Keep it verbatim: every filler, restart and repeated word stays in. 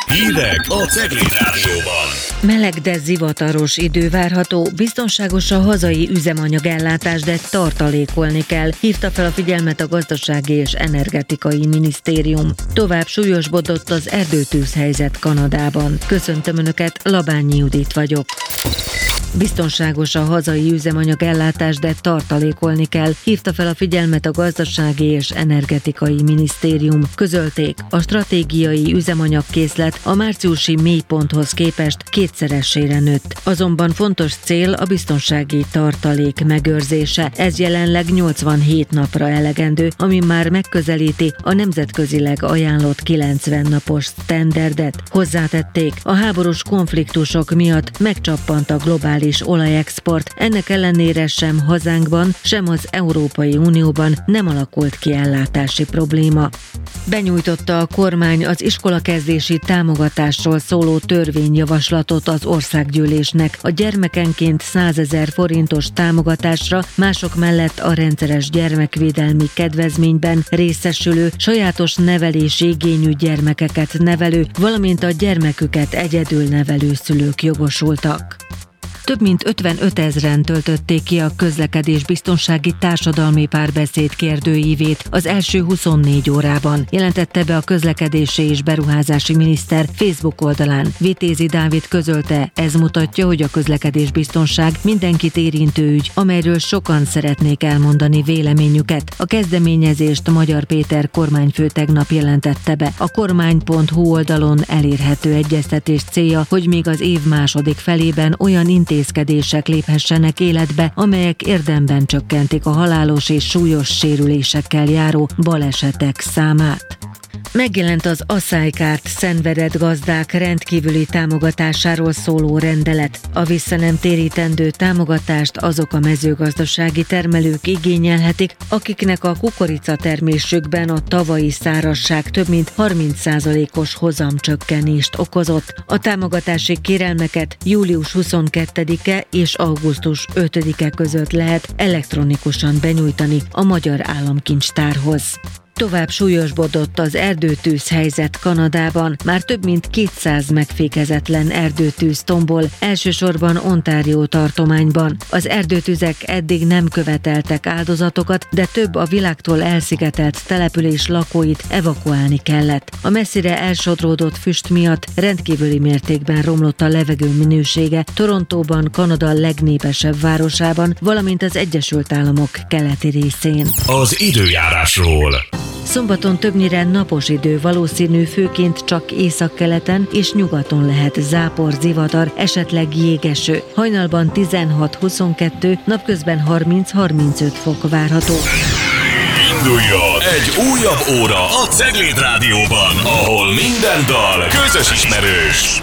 Hírek a Cegléd Rádióban. Meleg, de zivataros idő várható, biztonságos a hazai üzemanyagellátás, de tartalékolni kell, hívta fel a figyelmet a Gazdasági és Energetikai Minisztérium. Tovább súlyosbodott az erdőtűzhelyzet Kanadában. Köszöntöm Önöket, Labányi Judit vagyok. Biztonságos a hazai üzemanyagellátás, de tartalékolni kell, hívta fel a figyelmet a Gazdasági és Energetikai Minisztérium. Közölték, a stratégiai üzemanyagkészlet a márciusi mélyponthoz képest kétszeresére nőtt. Azonban fontos cél a biztonsági tartalék megőrzése. Ez jelenleg nyolcvanhét napra elegendő, ami már megközelíti a nemzetközileg ajánlott kilencven napos sztenderdet. Hozzátették, a háborús konfliktusok miatt megcsappant a globális olajexport, ennek ellenére sem hazánkban, sem az Európai Unióban nem alakult ki ellátási probléma. Benyújtotta a kormány az iskolakezdési támogatásról szóló törvényjavaslatot az országgyűlésnek. A gyermekenként százezer forintos támogatásra, mások mellett a rendszeres gyermekvédelmi kedvezményben részesülő, sajátos nevelési igényű gyermekeket nevelő, valamint a gyermeküket egyedül nevelő szülők jogosultak. Több mint ötvenötezren töltötték ki a közlekedésbiztonsági társadalmi párbeszéd kérdőívét az első huszonnégy órában, jelentette be a közlekedési és beruházási miniszter Facebook oldalán. Vitézi Dávid közölte, ez mutatja, hogy a közlekedésbiztonság mindenkit érintő ügy, amelyről sokan szeretnék elmondani véleményüket. A kezdeményezést Magyar Péter kormányfő tegnap jelentette be. A kormány pont hu oldalon elérhető egyeztetés célja, hogy még az év második felében olyan intézkedések léphessenek életbe, amelyek érdemben csökkentik a halálos és súlyos sérülésekkel járó balesetek számát. Megjelent az aszálykárt szenvedett gazdák rendkívüli támogatásáról szóló rendelet. A visszanemtérítendő támogatást azok a mezőgazdasági termelők igényelhetik, akiknek a kukoricatermésükben a tavalyi szárazság több mint harminc százalékos hozamcsökkenést okozott. A támogatási kérelmeket július huszonkettedike és augusztus ötödike között lehet elektronikusan benyújtani a Magyar Államkincstárhoz. Tovább súlyosbodott az erdőtűzhelyzet Kanadában. Már több mint kétszáz megfékezetlen erdőtűz tombol, elsősorban Ontario tartományban. Az erdőtüzek eddig nem követeltek áldozatokat, de több a világtól elszigetelt település lakóit evakuálni kellett. A messzire elsodródott füst miatt rendkívüli mértékben romlott a levegő minősége Torontóban, Kanada legnépesebb városában, valamint az Egyesült Államok keleti részén. Az időjárásról. Szombaton többnyire napos idő valószínű, főként csak északkeleten és nyugaton lehet zápor, zivatar, esetleg jégeső. Hajnalban tizenhat-huszonkettő, napközben harminc-harmincöt fok várható. Induljon egy újabb óra a Cegléd Rádióban, ahol minden dal közös ismerős.